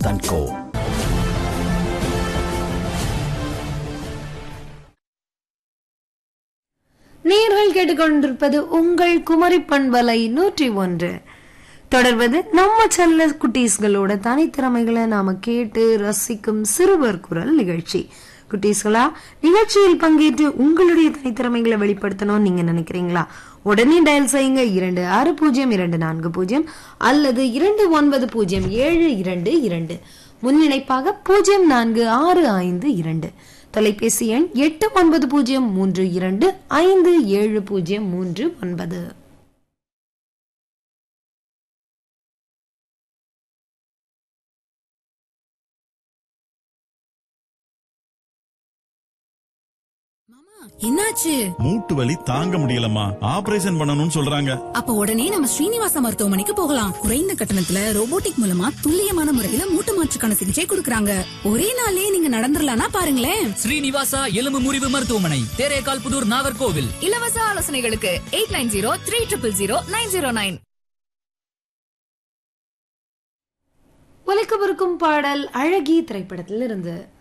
and Co. நேர்கள் கேட்டுக்கொண்டிருப்பது உங்கள் குமரி பண்பலை 101. தொடர்வது நம்ம செல்ல குட்டீஸ்களோட தனித்திறமைகளை நாம கேட்டு ரசிக்கும் சிறுவர் குரல் நிகழ்ச்சி. குட்டீஸ்களா, நிகழ்ச்சியில் பங்கேற்று உங்களுடைய தனித்திறமைகளை வெளிப்படுத்தணும் நீங்க நினைக்கிறீங்களா? உடனே டயல் செய்யுங்க 260240 அல்லது 290722, முன்னிணைப்பாக 046552, தொலைபேசி எண் 8903257039. என்னாச்சு? மூட்டு வலி தாங்க முடியலம்மா, ஆபரேஷன் பண்ணணும்னு சொல்றாங்க. அப்ப உடனே நம்ம ஸ்ரீனிவாச மருத்துவமனைக்கு போகலாம். குறைந்த கட்டணத்துல ரோபோட்டிக் மூலமா துல்லியமான முறையில மூட்டு மாற்றுக்கான சிகிச்சை கொடுக்கறாங்க. ஒரே நாள்லயே நீங்க நடந்துடலாம்னா பாருங்களேன். ஸ்ரீனிவாசா எலும்பு முறிவு மருத்துவமனை, தேரேகால் புதூர், நாகர்கோவில். இலவச ஆலோசனைகளுக்கு 8903000909. ஒலிக்கவிருக்கும் பாடல் அழகி திரைப்படத்தில் இருந்து.